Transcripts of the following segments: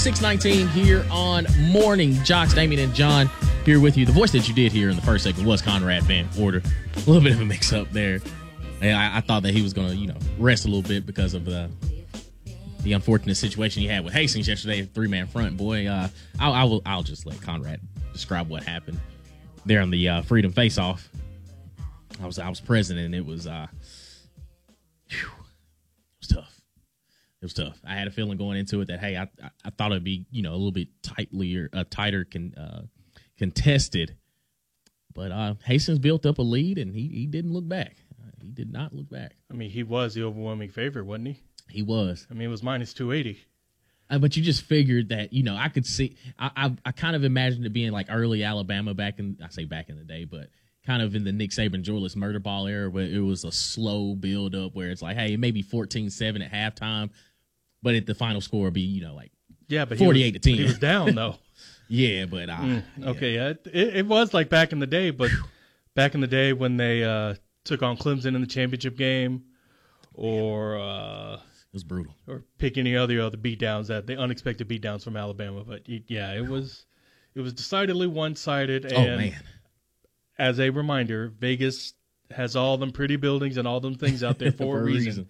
6:19 here on Morning Jocks. Damien and John here with you. The voice that you did hear in the first segment was Conrad Van Order. A little bit of a mix-up there. And I thought that he was going to, rest a little bit because of the unfortunate situation he had with Hastings yesterday, three-man front. Boy, I'll just let Conrad describe what happened there on the Freedom Face-Off. I was present, and it was tough. It was tough. I had a feeling going into it that, hey, I thought it'd be, a little bit tighter contested. But Hastings built up a lead, and he didn't look back. He did not look back. I mean, he was the overwhelming favorite, wasn't he? He was. I mean, it was minus 280. But you just figured that, I could see. I kind of imagined it being like early Alabama back in the day, but kind of in the Nick Saban joyless murder ball era where it was a slow build up where it's like, hey, it may be 14-7 at halftime, but at the final score would be, like 48-10. He was down, though. Yeah, but okay, yeah. It was like back in the day, but back in the day when they took on Clemson in the championship game, or it was brutal, or pick any other beatdowns, the unexpected beatdowns from Alabama. But yeah, it was decidedly one-sided. And oh man, as a reminder, Vegas has all them pretty buildings and all them things out there for a reason.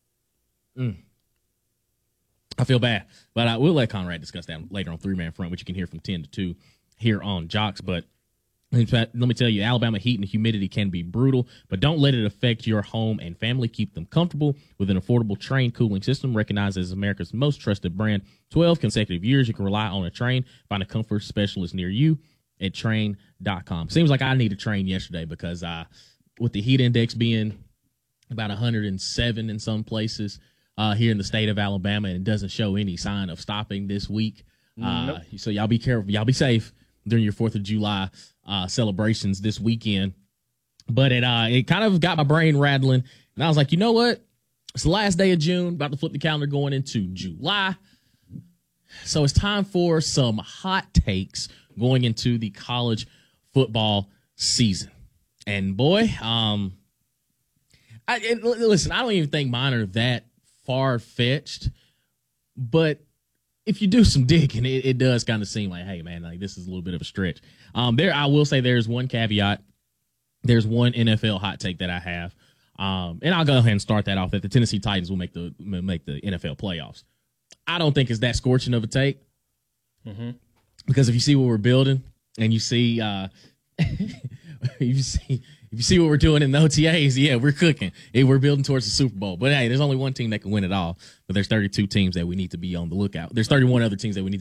I feel bad, but I will let Conrad discuss that later on three-man front, which you can hear from 10 to 2 here on Jocks. But in fact, let me tell you, Alabama heat and humidity can be brutal, but don't let it affect your home and family. Keep them comfortable with an affordable Trane cooling system recognized as America's most trusted brand. 12 consecutive years, you can rely on a Trane. Find a comfort specialist near you at Trane.com. Seems like I need a Trane yesterday because with the heat index being about 107 in some places here in the state of Alabama, and it doesn't show any sign of stopping this week. Nope. So y'all be careful. Y'all be safe during your 4th of July celebrations this weekend. But it kind of got my brain rattling, and I was like, you know what? It's the last day of June, about to flip the calendar going into July. So it's time for some hot takes going into the college football season. And boy, listen, I don't even think mine are that far-fetched, but if you do some digging, it does kind of seem like, hey, man, like this is a little bit of a stretch. I will say there's one caveat. There's one NFL hot take that I have, and I'll go ahead and start that off, that the Tennessee Titans will make the NFL playoffs. I don't think it's that scorching of a take, because if you see what we're building and you see if you see what we're doing in the OTAs, yeah, we're cooking. We're building towards the Super Bowl. But, hey, there's only one team that can win it all. But there's 32 teams that we need to be on the lookout. There's 31 other teams that we need